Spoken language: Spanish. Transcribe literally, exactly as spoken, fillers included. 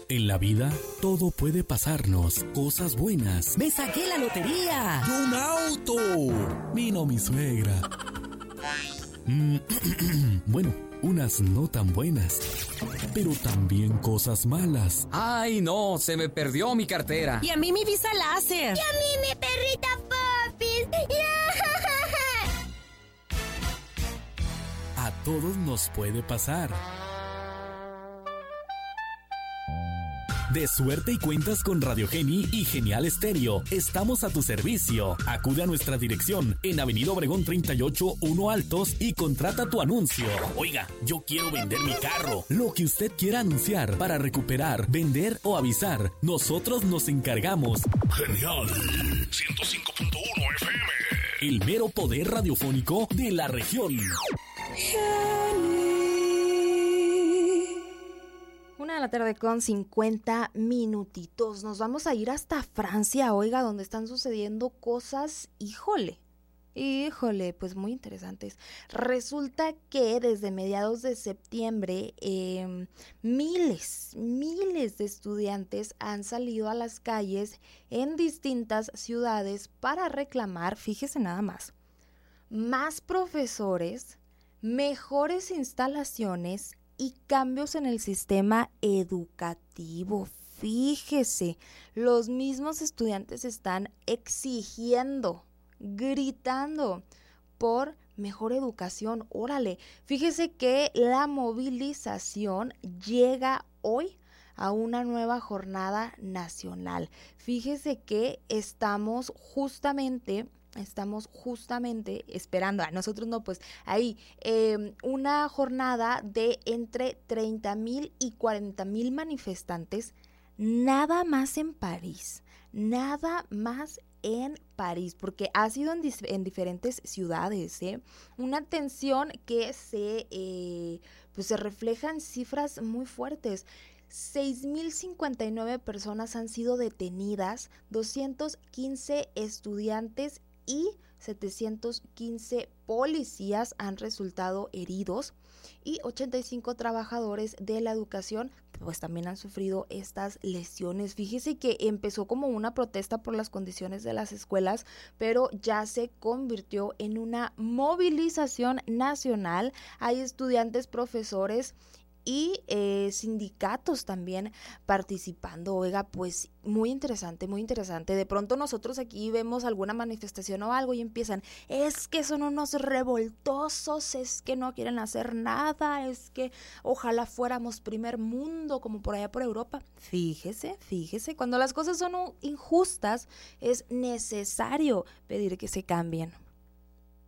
En la vida, todo puede pasarnos. Cosas buenas. ¡Me saqué la lotería! ¡Y un auto! Vino mi suegra. Mm, bueno, unas no tan buenas, pero también cosas malas. ¡Ay, no! Se me perdió mi cartera. Y a mí mi visa láser. Y a mí mi perrita Popis. A todos nos puede pasar. De suerte y cuentas con Radio Geni y Genial Estéreo. Estamos a tu servicio. Acude a nuestra dirección en Avenida Obregón treinta y ocho, uno Altos y contrata tu anuncio. Oiga, yo quiero vender mi carro. Lo que usted quiera anunciar para recuperar, vender o avisar, nosotros nos encargamos. Genial ciento cinco punto uno F M. El mero poder radiofónico de la región. Una de la tarde con cincuenta minutitos. Nos vamos a ir hasta Francia, oiga, donde están sucediendo cosas, híjole, híjole, pues muy interesantes. Resulta que desde mediados de septiembre, eh, miles, miles de estudiantes han salido a las calles en distintas ciudades para reclamar, fíjese nada más, más profesores, mejores instalaciones y cambios en el sistema educativo. Fíjese, los mismos estudiantes están exigiendo, gritando por mejor educación. Órale, fíjese que la movilización llega hoy a una nueva jornada nacional. Fíjese que estamos justamente... Estamos justamente esperando, a nosotros no, pues ahí, eh, una jornada de entre treinta mil y cuarenta mil manifestantes, nada más en París, nada más en París, porque ha sido en, dis- en diferentes ciudades, ¿eh? Una tensión que se, eh, pues se refleja en cifras muy fuertes. seis mil cincuenta y nueve personas han sido detenidas, doscientos quince estudiantes y setecientos quince policías han resultado heridos y ochenta y cinco trabajadores de la educación pues también han sufrido estas lesiones. Fíjese que empezó como una protesta por las condiciones de las escuelas, pero ya se convirtió en una movilización nacional. Hay estudiantes, profesores y eh, sindicatos también participando. Oiga, pues muy interesante, muy interesante. De pronto nosotros aquí vemos alguna manifestación o algo y empiezan, es que son unos revoltosos, es que no quieren hacer nada, es que ojalá fuéramos primer mundo como por allá por Europa. Fíjese, fíjese, cuando las cosas son injustas es necesario pedir que se cambien.